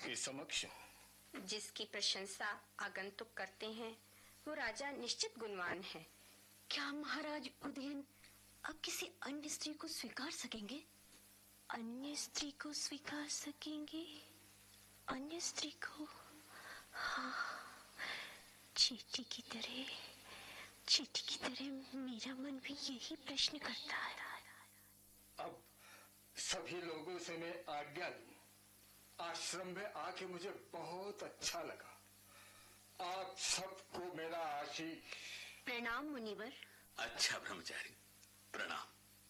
के समक्ष। जिसकी प्रशंसा आगंतुक करते हैं वो राजा निश्चित गुणवान है। क्या महाराज उदयन अब किसी अन्य स्त्री को स्वीकार सकेंगे? अन्य स्त्री को स्वीकार सकेंगे? अन्य स्त्री को? हाँ, चींटी की तरह मेरा मन भी यही प्रश्न करता है। अब सभी लोगों से मैं आज्ञा लूं। आश्रम में आके मुझे बहुत अच्छा लगा। आप सबको मेरा आशीष। प्रणाम मुनिवर। अच्छा ब्रह्मचारी, प्रणाम।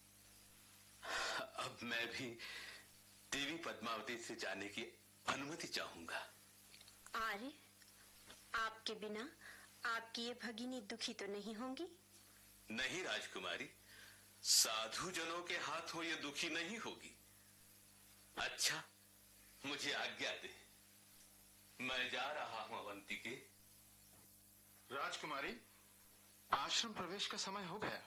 अब मैं भी देवी पद्मावती से जाने की अनुमति चाहूंगा। आर्य, आपके बिना आपकी ये भगिनी दुखी तो नहीं होंगी? नहीं राजकुमारी, साधु जनों के हाथों ये दुखी नहीं होगी। अच्छा, मुझे आज्ञा दे, मैं जा रहा हूं अवंतिके। राजकुमारी, आश्रम प्रवेश का समय हो गया।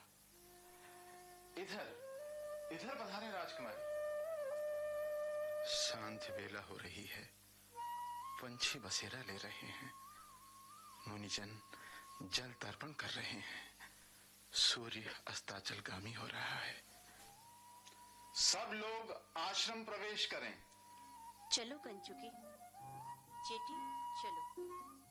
इधर पधारे राजकुमारी। शांति बेला हो रही है, पंछी बसेरा ले रहे हैं, मुनिजन जल तर्पण कर रहे हैं, सूर्य अस्ताचलगामी हो रहा है। सब लोग आश्रम प्रवेश करें। चलो कंचुकी, चेटी चलो।